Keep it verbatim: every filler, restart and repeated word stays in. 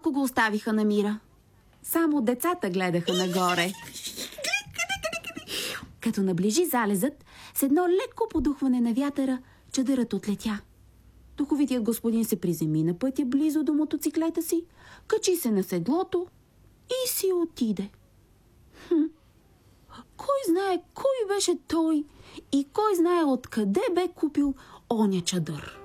малко го оставиха на мира. Само децата гледаха нагоре. Като наближи залезът, с едно леко подухване на вятъра, чадърът отлетя. Духовитият господин се приземи на пътя близо до мотоциклета си, качи се на седлото и си отиде. Хм. Кой знае кой беше той и кой знае откъде бе купил оня чадър.